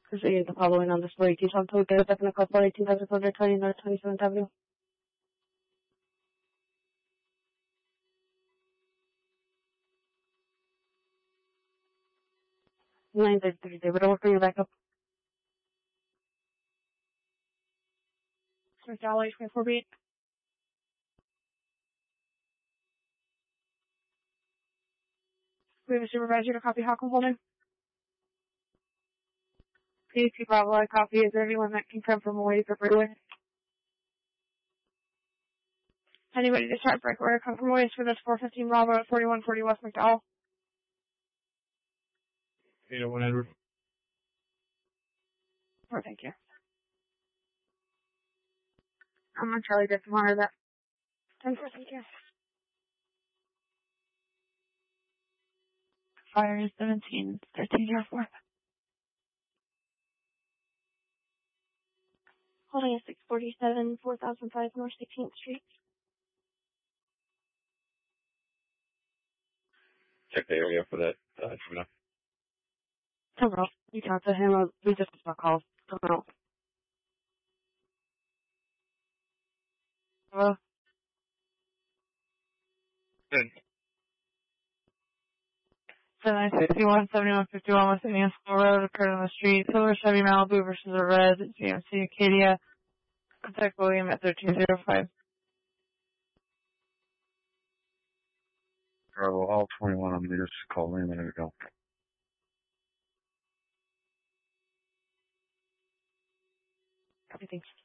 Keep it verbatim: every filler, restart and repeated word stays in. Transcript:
Proceed the following on display. Keyshawn Toyota, definite couple eighteen thousand four hundred twenty North twenty-seventh Avenue. nine thirty-three, David, over for your backup. Smith Galley, twenty-four beat. We have a supervisor to copy Hawk Holding. P T Bravo, I copy. Is there anyone that can come from away for freeway? Anybody to start break order come from away for this four fifteen Bravo at forty-one forty West McDowell? eight oh one Edward. Oh, thank you. I'm on Charlie, just monitor that. ten four, thank you. Fire is seventeen thirteen zero four. Holding a six forty-seven, four thousand five North sixteenth Street. Check the area for that, uh, Juvenile. Tomorrow. You talk to him, or we just got calls. Tomorrow. Hello? Good. seven sixty-one, seventy-one fifty-one West Indian School Road occurred on the street. Silver Chevy Malibu versus a red G M C Acadia. Contact William at thirteen oh five. Bravo, all twenty-one on meters called me a minute ago. Copy, thanks.